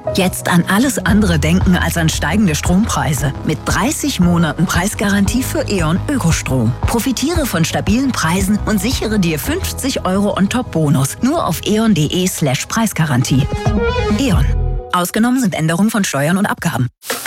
Jetzt an alles andere denken als an steigende Strompreise. Mit 30 Monaten Preisgarantie für E.ON Ökostrom. Profitiere von stabilen Preisen und sichere dir 50 € on-top-Bonus. Nur auf eon.de/Preisgarantie. E.ON. Ausgenommen sind Änderungen von Steuern und Abgaben.